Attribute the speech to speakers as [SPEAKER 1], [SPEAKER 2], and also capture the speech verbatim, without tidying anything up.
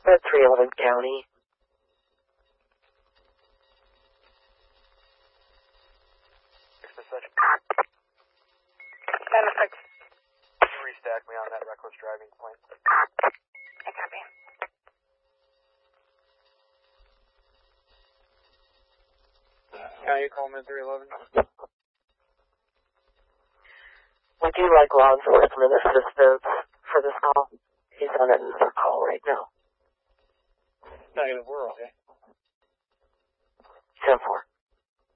[SPEAKER 1] At three eleven County.
[SPEAKER 2] Restack me on that reckless driving point.
[SPEAKER 3] I copy.
[SPEAKER 2] County Coleman three eleven.
[SPEAKER 1] We do like law enforcement assistance for this call. He's on another call right now.
[SPEAKER 2] Negative, we're okay.
[SPEAKER 1] ten four.